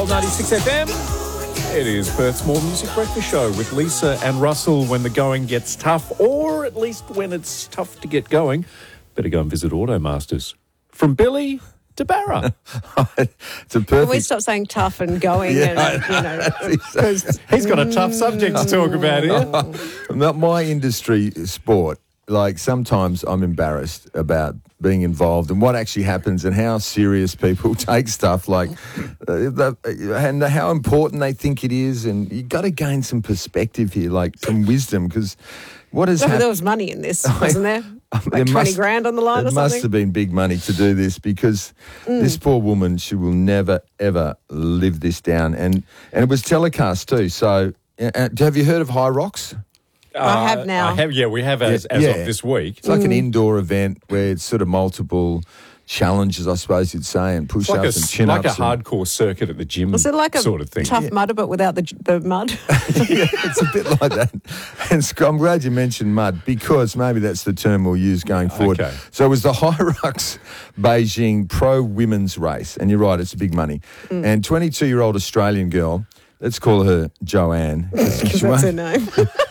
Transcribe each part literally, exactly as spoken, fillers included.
ninety-six F M. It is Perth's More Music Breakfast Show with Lisa and Russell when the going gets tough, or at least when it's tough to get going. Better go and visit Automasters. From Billy to Barra. It's a perfect... Can we stop saying tough and going? Yeah, and, you know, 'cause- He's got a tough subject to talk about here. Not my industry sport. Like, sometimes I'm embarrassed about being involved and what actually happens and how serious people take stuff, like, uh, the, and how important they think it is. And you've got to gain some perspective here, like some wisdom, because what has There happened... was money in this, wasn't there? Like There twenty must- grand on the line or It something? must have been big money to do this, because this poor woman, she will never, ever live this down. And, and it was telecast too. So, uh, have you heard of High Rocks? I have now. I have, yeah, we have as, as Yeah. of this week. It's like an indoor event where it's sort of multiple challenges, I suppose you'd say, and It's like a, push-ups and chin-ups. like a and- hardcore circuit at the gym Was it like a sort of thing. tough mudder but without the the mud? Yeah, it's a bit like that. And Sc- I'm glad you mentioned mud, because maybe that's the term we'll use going forward. Okay. So it was the Hyrox Beijing Pro Women's Race, and you're right, it's big money. And twenty-two-year-old Australian girl, let's call her Joanne. Because that's her name.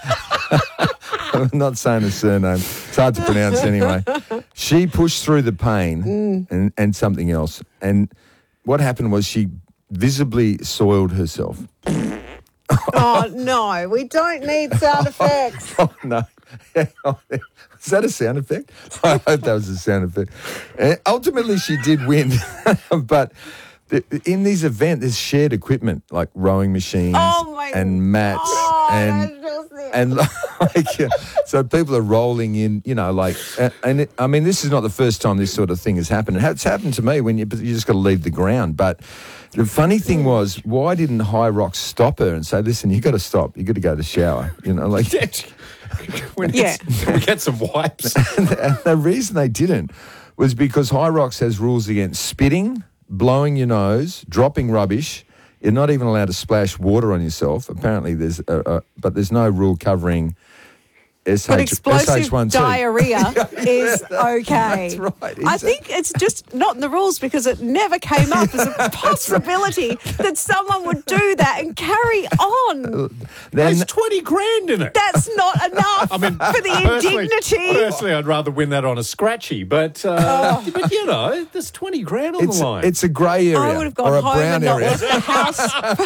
I'm not saying the surname. It's hard to pronounce anyway. She pushed through the pain and, and something else. And what happened was she visibly soiled herself. Oh, no, we don't need sound effects. Oh, no. Is that a sound effect? I hope that was a sound effect. Uh, ultimately, she did win. But the, in these events, there's shared equipment like rowing machines Oh, my and mats. Oh, and that's just it. And like, yeah, so people are rolling in, you know, like, and, and it, I mean, this is not the first time this sort of thing has happened. It's happened to me when you, you just got to leave the ground. But the funny thing was, why didn't High Rocks stop her and say, listen, you got to stop. You got to go to the shower. You know, like, we, need, Yeah. we get some wipes. and the reason they didn't was because High Rocks has rules against spitting, blowing your nose, dropping rubbish. You're not even allowed to splash water on yourself. Apparently, there's a, a, but there's no rule covering S H, But explosive S H one two. diarrhea is okay. That's right. I think it's just not in the rules because it never came up as a possibility that someone would do that and carry on. Then, There's twenty grand in it. That's not enough I mean, for the personally, indignity. personally, I'd rather win that on a scratchy, but uh, but you know, there's twenty grand on it's, the line. it's a grey area I would have or gone a home brown and not area. left the house.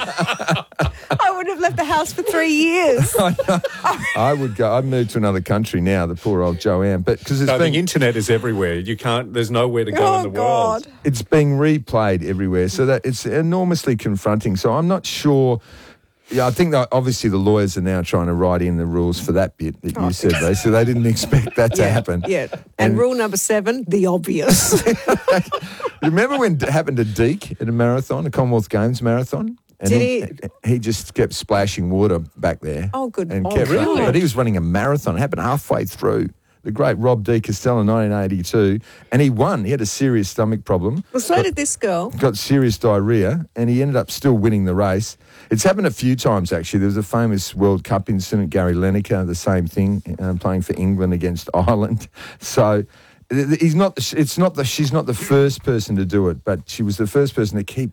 I would have left the house for three years. I would go. I'd move to another country now. The poor old Joanne, but because it's no, being the internet is everywhere. You can't. There's nowhere to go Oh, in the God. world. it's being replayed everywhere, so that it's enormously confronting. So I'm not sure. Yeah, I think that obviously the lawyers are now trying to write in the rules for that bit that you said. They so they didn't expect that to Yeah, happen. yeah. And, And- rule number seven, the obvious. Remember when it happened to Deke at a marathon, a Commonwealth Games marathon? And Did he? He just kept splashing water back there. Oh, good. And Oh, kept really? running. But he was running a marathon. It happened halfway through. The great Rob D. Costello in nineteen eighty-two. And he won. He had a serious stomach problem. Well, so did this girl. Got serious diarrhea, and he ended up still winning the race. It's happened a few times, actually. There was a famous World Cup incident, Gary Lineker, the same thing, um, playing for England against Ireland. So th- th- he's not. It's not the. She's not the first person to do it, but she was the first person to keep